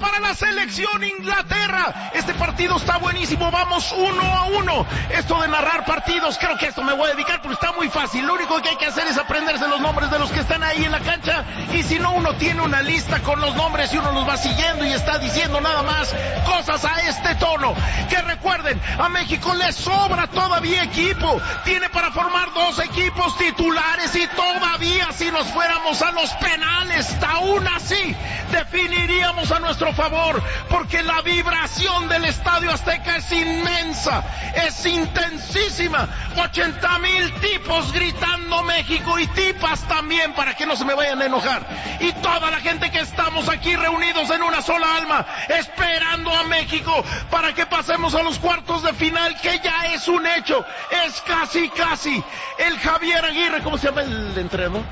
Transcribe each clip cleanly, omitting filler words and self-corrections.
para la selección Inglaterra. Este partido está buenísimo, vamos 1-1. Esto de narrar partidos, creo que esto me voy a dedicar porque está muy fácil. Lo único que hay que hacer es aprenderse los nombres de los que están ahí en la cancha, y si no, uno tiene una lista con los nombres y uno los va siguiendo y está diciendo nada más cosas a este tono. Que recuerden, a México le sobra todavía equipo, tiene para formar 2 equipos titulares, y todavía si nos fuéramos a los penales, aún así definiríamos a nuestro favor, porque la vibración del Estadio Azteca es inmensa, es intensísima. 80,000 tipos gritando México, y tipas también, para que no se me vayan a enojar, y toda la gente que estamos aquí reunidos en una sola alma, esperando a México para que pasemos a los cuartos de final, que ya es un hecho, es casi. El Javier Aguirre, ¿cómo se llama el entrenador?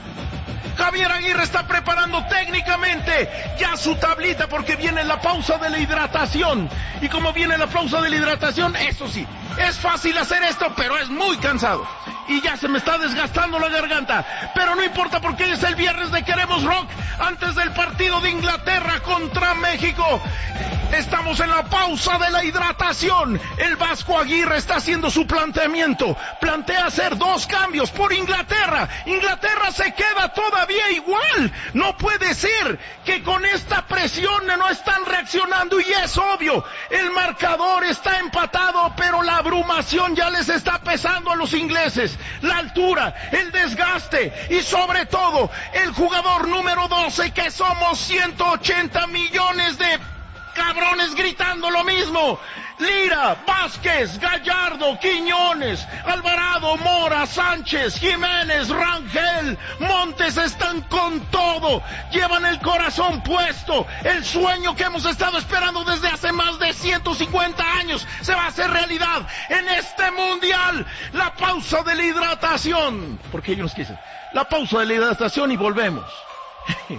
Javier Aguirre está preparando técnicamente ya su tablita, porque viene la pausa de la hidratación. Y como viene la pausa de la hidratación, eso sí, es fácil hacer esto, pero es muy cansado. Y ya se me está desgastando la garganta. Pero no importa, porque es el viernes de Queremos Rock, antes del partido de Inglaterra contra México. Estamos en la pausa de la hidratación. El Vasco Aguirre está haciendo su planteamiento. Plantea hacer 2 cambios por Inglaterra. Inglaterra se queda todavía igual. No puede ser que con esta presión no están reaccionando, y es obvio. El marcador está empatado, pero la abrumación ya les está pesando a los ingleses. La altura, el desgaste y sobre todo el jugador número 12, que somos 180 millones de cabrones gritando lo mismo. Lira, Vázquez, Gallardo, Quiñones, Alvarado, Mora, Sánchez, Jiménez, Rangel, Montes están con todo, llevan el corazón puesto. El sueño que hemos estado esperando desde hace más de 150 años se va a hacer realidad en este mundial. La pausa de la hidratación, porque ellos quisen, la pausa de la hidratación y volvemos.